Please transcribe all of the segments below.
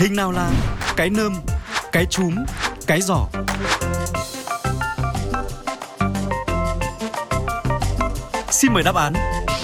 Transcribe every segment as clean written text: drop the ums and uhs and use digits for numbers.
Hình nào là cái nơm, cái chúm, cái giỏ? Xin mời đáp án.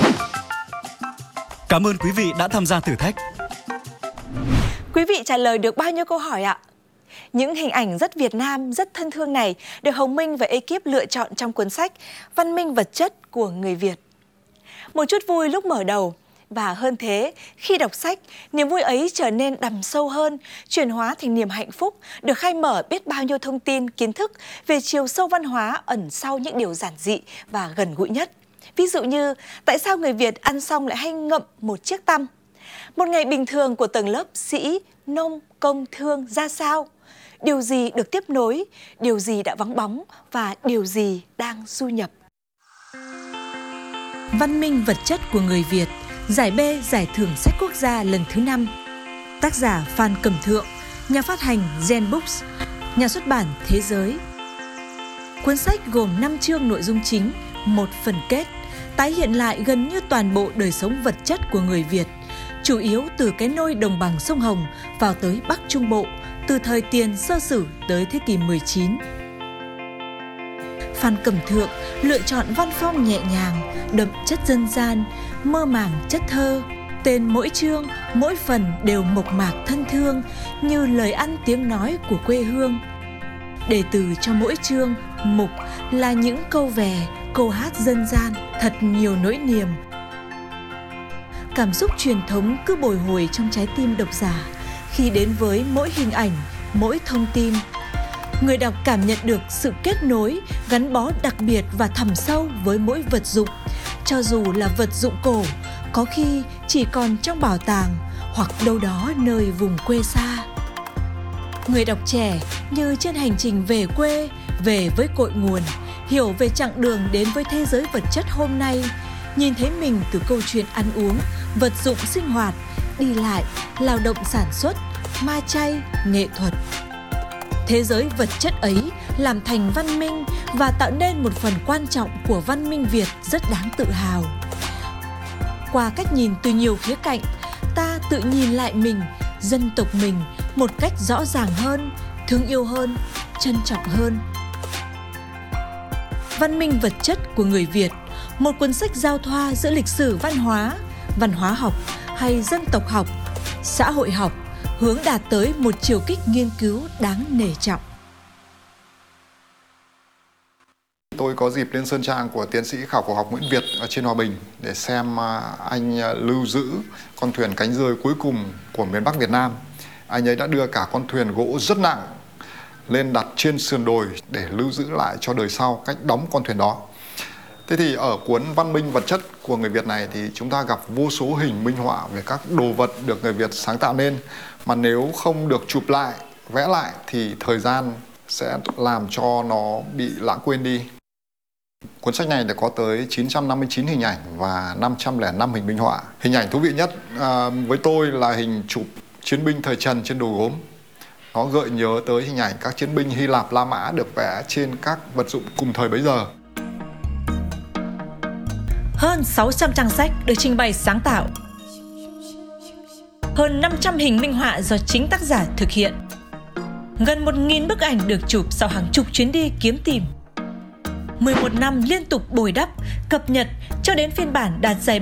Cảm ơn quý vị đã tham gia thử thách. Quý vị trả lời được bao nhiêu câu hỏi ạ? Những hình ảnh rất Việt Nam, rất thân thương này được Hồng Minh và ekip lựa chọn trong cuốn sách Văn minh vật chất của người Việt. Một chút vui lúc mở đầu, và hơn thế, khi đọc sách, niềm vui ấy trở nên đằm sâu hơn, chuyển hóa thành niềm hạnh phúc, được khai mở biết bao nhiêu thông tin, kiến thức về chiều sâu văn hóa ẩn sau những điều giản dị và gần gũi nhất. Ví dụ như, tại sao người Việt ăn xong lại hay ngậm một chiếc tăm? Một ngày bình thường của tầng lớp sĩ, nông, công, thương ra sao? Điều gì được tiếp nối, điều gì đã vắng bóng và điều gì đang du nhập? Văn minh vật chất của người Việt, giải B Giải thưởng sách quốc gia lần thứ 5. Tác giả Phan Cẩm Thượng, nhà phát hành Gen Books, nhà xuất bản Thế Giới. Cuốn sách gồm 5 chương nội dung chính, một phần kết, tái hiện lại gần như toàn bộ đời sống vật chất của người Việt, chủ yếu từ cái nôi đồng bằng sông Hồng vào tới Bắc Trung Bộ, từ thời tiền Sơ Sử tới thế kỷ 19. Phan Cẩm Thượng lựa chọn văn phong nhẹ nhàng, đậm chất dân gian, mơ màng chất thơ. Tên mỗi chương, mỗi phần đều mộc mạc thân thương như lời ăn tiếng nói của quê hương. Đề từ cho mỗi chương, mục là những câu vè, câu hát dân gian, thật nhiều nỗi niềm. Cảm xúc truyền thống cứ bồi hồi trong trái tim độc giả khi đến với mỗi hình ảnh, mỗi thông tin. Người đọc cảm nhận được sự kết nối, gắn bó đặc biệt và thẳm sâu với mỗi vật dụng, cho dù là vật dụng cổ, có khi chỉ còn trong bảo tàng hoặc đâu đó nơi vùng quê xa. Người đọc trẻ như trên hành trình về quê, về với cội nguồn, hiểu về chặng đường đến với thế giới vật chất hôm nay, nhìn thấy mình từ câu chuyện ăn uống, vật dụng sinh hoạt, đi lại, lao động sản xuất, ma chay, nghệ thuật. Thế giới vật chất ấy làm thành văn minh và tạo nên một phần quan trọng của văn minh Việt rất đáng tự hào. Qua cách nhìn từ nhiều khía cạnh, ta tự nhìn lại mình, dân tộc mình một cách rõ ràng hơn, thương yêu hơn, trân trọng hơn. Văn minh vật chất của người Việt, một cuốn sách giao thoa giữa lịch sử văn hóa học hay dân tộc học, xã hội học, hướng đạt tới một chiều kích nghiên cứu đáng nể trọng. Tôi có dịp lên sơn trang của tiến sĩ khảo cổ học Nguyễn Việt ở trên Hòa Bình để xem anh lưu giữ con thuyền cánh rơi cuối cùng của miền Bắc Việt Nam. Anh ấy đã đưa cả con thuyền gỗ rất nặng lên đặt trên sườn đồi để lưu giữ lại cho đời sau cách đóng con thuyền đó. Thế thì ở cuốn Văn minh vật chất của người Việt này thì chúng ta gặp vô số hình minh họa về các đồ vật được người Việt sáng tạo nên, mà nếu không được chụp lại, vẽ lại thì thời gian sẽ làm cho nó bị lãng quên đi. Cuốn sách này đã có tới 959 hình ảnh và 505 hình minh họa. Hình ảnh thú vị nhất với tôi là hình chụp chiến binh thời Trần trên đồ gốm. Nó gợi nhớ tới hình ảnh các chiến binh Hy Lạp La Mã được vẽ trên các vật dụng cùng thời bấy giờ. Hơn 600 trang sách được trình bày sáng tạo. Hơn 500 hình minh họa do chính tác giả thực hiện. Gần 1.000 bức ảnh được chụp sau hàng chục chuyến đi kiếm tìm. 11 năm liên tục bồi đắp, cập nhật cho đến phiên bản đạt giải